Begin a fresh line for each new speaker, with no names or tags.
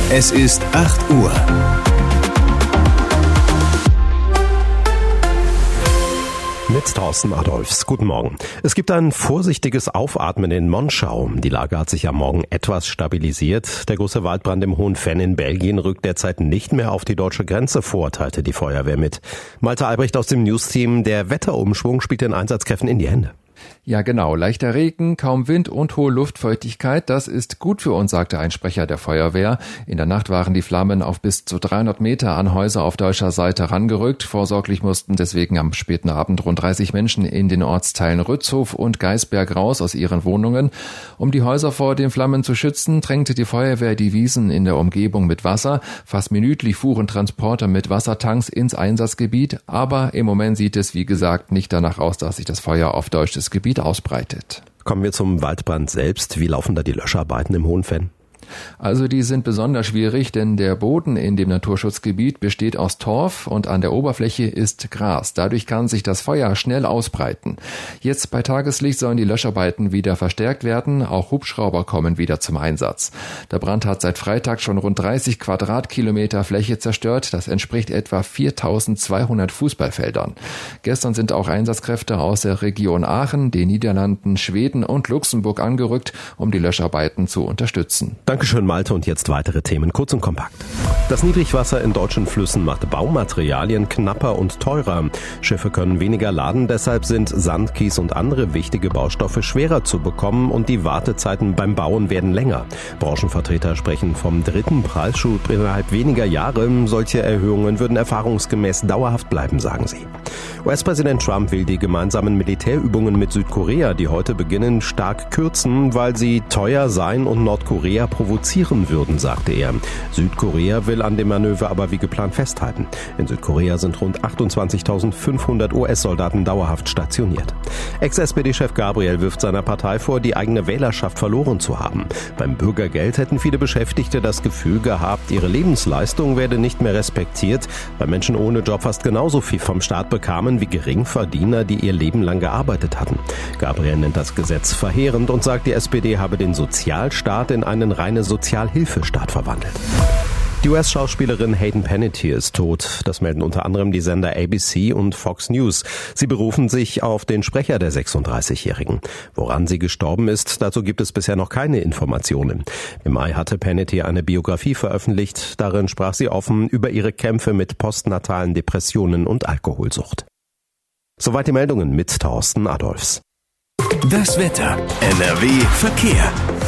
Es ist 8 Uhr.
Mit Thorsten Adolfs. Guten Morgen. Es gibt ein vorsichtiges Aufatmen in Monschau. Die Lage hat sich am Morgen etwas stabilisiert. Der große Waldbrand im Hohen Venn in Belgien rückt derzeit nicht mehr auf die deutsche Grenze vor, teilte die Feuerwehr mit. Malte Albrecht aus dem Newsteam. Der Wetterumschwung spielt den Einsatzkräften in die Hände.
Ja, genau. Leichter Regen, kaum Wind und hohe Luftfeuchtigkeit. Das ist gut für uns, sagte ein Sprecher der Feuerwehr. In der Nacht waren die Flammen auf bis zu 300 Meter an Häuser auf deutscher Seite rangerückt. Vorsorglich mussten deswegen am späten Abend rund 30 Menschen in den Ortsteilen Rützhof und Geisberg raus aus ihren Wohnungen. Um die Häuser vor den Flammen zu schützen, drängte die Feuerwehr die Wiesen in der Umgebung mit Wasser. Fast minütlich fuhren Transporter mit Wassertanks ins Einsatzgebiet. Aber im Moment sieht es, wie gesagt, nicht danach aus, dass sich das Feuer auf deutsches Gebiet ausbreitet.
Kommen wir zum Waldbrand selbst. Wie laufen da die Löscharbeiten im Hohen Venn?
Also die sind besonders schwierig, denn der Boden in dem Naturschutzgebiet besteht aus Torf und an der Oberfläche ist Gras. Dadurch kann sich das Feuer schnell ausbreiten. Jetzt bei Tageslicht sollen die Löscharbeiten wieder verstärkt werden. Auch Hubschrauber kommen wieder zum Einsatz. Der Brand hat seit Freitag schon rund 30 Quadratkilometer Fläche zerstört. Das entspricht etwa 4.200 Fußballfeldern. Gestern sind auch Einsatzkräfte aus der Region Aachen, den Niederlanden, Schweden und Luxemburg angerückt, um die Löscharbeiten zu unterstützen.
Dankeschön, Malte. Und jetzt weitere Themen, kurz und kompakt. Das Niedrigwasser in deutschen Flüssen macht Baumaterialien knapper und teurer. Schiffe können weniger laden, deshalb sind Sand, Kies und andere wichtige Baustoffe schwerer zu bekommen und die Wartezeiten beim Bauen werden länger. Branchenvertreter sprechen vom dritten Preisschub innerhalb weniger Jahre. Solche Erhöhungen würden erfahrungsgemäß dauerhaft bleiben, sagen sie. US-Präsident Trump will die gemeinsamen Militärübungen mit Südkorea, die heute beginnen, stark kürzen, weil sie teuer seien und Nordkorea provozieren würden, sagte er. Südkorea will an dem Manöver aber wie geplant festhalten. In Südkorea sind rund 28.500 US-Soldaten dauerhaft stationiert. Ex-SPD-Chef Gabriel wirft seiner Partei vor, die eigene Wählerschaft verloren zu haben. Beim Bürgergeld hätten viele Beschäftigte das Gefühl gehabt, ihre Lebensleistung werde nicht mehr respektiert, weil Menschen ohne Job fast genauso viel vom Staat bekamen wie Geringverdiener, die ihr Leben lang gearbeitet hatten. Gabriel nennt das Gesetz verheerend und sagt, die SPD habe den Sozialstaat in einen reinen Sozialhilfestaat verwandelt. Die US-Schauspielerin Hayden Panettiere ist tot. Das melden unter anderem die Sender ABC und Fox News. Sie berufen sich auf den Sprecher der 36-Jährigen. Woran sie gestorben ist, dazu gibt es bisher noch keine Informationen. Im Mai hatte Panettiere eine Biografie veröffentlicht. Darin sprach sie offen über ihre Kämpfe mit postnatalen Depressionen und Alkoholsucht. Soweit die Meldungen mit Thorsten Adolfs.
Das Wetter. NRW Verkehr.